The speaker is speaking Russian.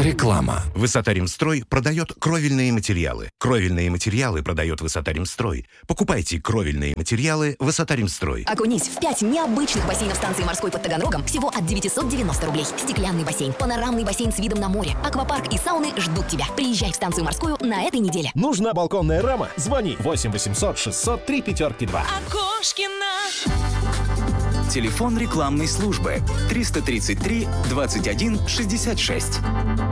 Реклама. Высота-Ремстрой продает кровельные материалы. Кровельные материалы продает Высота-Ремстрой. Покупайте кровельные материалы Высота-Ремстрой. Окунись в 5 необычных бассейнов станции морской под Таганрогом всего от 990 рублей. Стеклянный бассейн, панорамный бассейн с видом на море, аквапарк и сауны ждут тебя. Приезжай в станцию морскую на этой неделе. Нужна балконная рама? Звони 8 800 600 352. Окошкина. Телефон рекламной службы 333 21 66.